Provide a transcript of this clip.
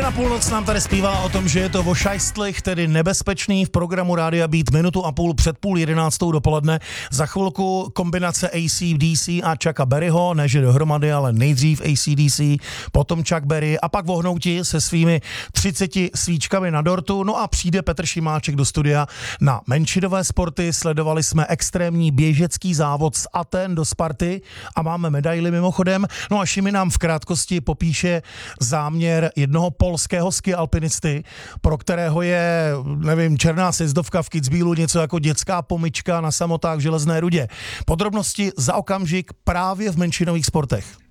na půlnoc nám tady zpívala o tom, že je to o šajstlích, tedy nebezpečný v programu Rádia Beat minutu a půl před 10:30 dopoledne. Za chvilku kombinace AC/DC a Chucka Berryho, než je dohromady, ale nejdřív AC/DC, potom Chuck Berry a pak vohnouti se svými 30 svíčkami na dortu. No a přijde Petr Šimáček do studia na menšinové sporty. Sledovali jsme extrémní běžecký závod z Aten do Sparty a máme medaily mimochodem. No a Šimi nám v krátkosti popíše záměr jednoho polského skialpinisty, pro kterého je, nevím, černá sjezdovka v Kitzbühelu něco jako dětská pomyčka na samotách v Železné Rudě. Podrobnosti za okamžik právě v menšinových sportech.